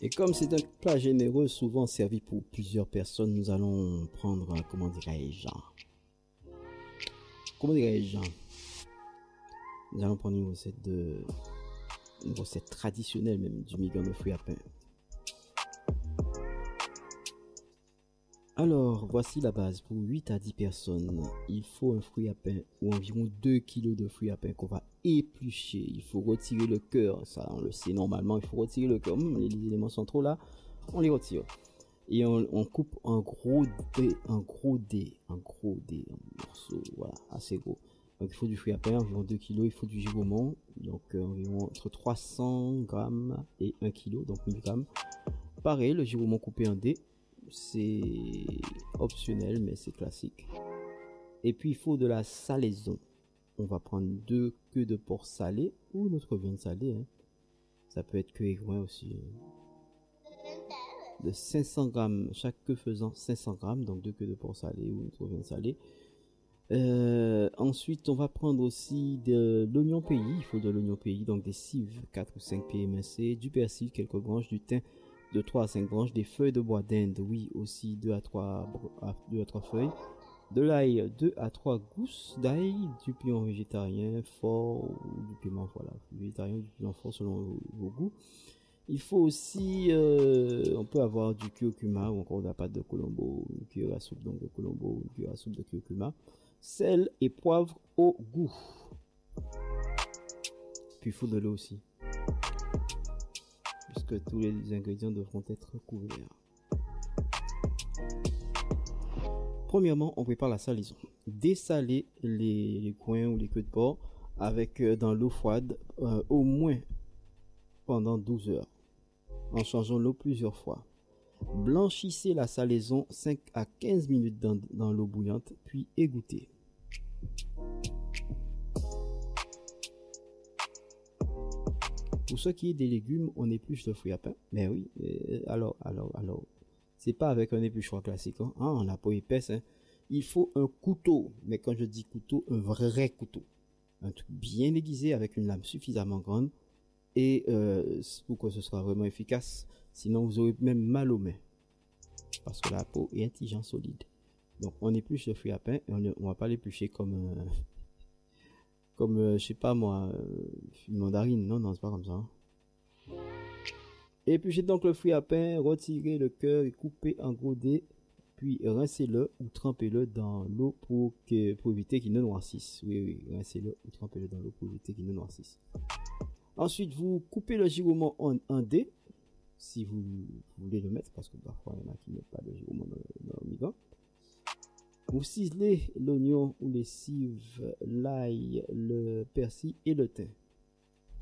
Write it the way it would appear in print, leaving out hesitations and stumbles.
Et comme c'est un plat généreux, souvent servi pour plusieurs personnes, nous allons prendre, comment dirais-je, nous allons prendre une recette traditionnelle même du migan de fruits à pain. Alors, voici la base. Pour 8 à 10 personnes, il faut un fruit à pain ou environ 2 kilos de fruits à pain qu'on va éplucher. Il faut retirer le cœur. Ça, on le sait normalement. Il faut retirer le cœur. Les éléments centraux là, on les retire. Et on coupe un gros dé en morceaux. Voilà, assez gros. Donc, il faut du fruit à pain, environ 2 kilos. Il faut du gigoumon. Donc, environ entre 300 grammes et 1 kilo. Donc, 1000 grammes. Pareil, le gigoumon coupé en dés. C'est optionnel, mais c'est classique. Et puis, il faut de la salaison. On va prendre 2 queues de porc salé ou notre viande salée. Hein. Ça peut être queue et groin aussi. De 500 grammes, chaque queue faisant 500 grammes, donc 2 queues de porc salé ou notre viande salée. Ensuite, on va prendre aussi de l'oignon pays. Il faut de l'oignon pays, donc des cives, 4 ou 5 pieds émincés, du persil, quelques branches, du thym, de 3 à 5 branches, des feuilles de bois d'Inde, oui, aussi 2 à 3 feuilles, de l'ail, 2 à 3 gousses d'ail, du piment végétarien fort, ou du piment, voilà, végétarien, du piment fort selon vos goûts. Il faut aussi, on peut avoir du curcuma ou encore de la pâte de Colombo, une cuillère à soupe donc de Colombo, une cuillère à soupe de curcuma, sel et poivre au goût. Puis il faut de l'eau aussi, puisque tous les ingrédients devront être couverts. Premièrement, on prépare la salaison. Dessaler les coins ou les queues de porc avec dans l'eau froide au moins pendant 12 heures, en changeant l'eau plusieurs fois. Blanchissez la salaison 5 à 15 minutes dans l'eau bouillante, puis égouttez. Pour ce qui est des légumes, on épluche le fruit à pain. Mais oui, alors, c'est pas avec un épluchoir classique, hein. On n'a pas épaisse, hein. Il faut un couteau, mais quand je dis couteau, un vrai couteau. Un truc bien aiguisé avec une lame suffisamment grande et pour que ce soit vraiment efficace. Sinon, vous aurez même mal aux mains. Parce que la peau est un tige solide. Donc, on épluche le fruit à pain et on va pas l'éplucher comme je sais pas moi, une mandarine. Non, c'est pas comme ça. Hein. Épluchez donc le fruit à pain, retirez le cœur et coupez en gros dés, puis rincez-le ou trempez-le dans l'eau pour éviter qu'il ne noircisse. Oui, rincez-le ou trempez-le dans l'eau pour éviter qu'il ne noircisse. Ensuite, vous coupez le gigoumon en dés, si vous voulez le mettre, parce que parfois il y en a qui ne mettent pas de gigoumon dans le migan. Vous ciselez l'oignon ou les cives, l'ail, le persil et le thym.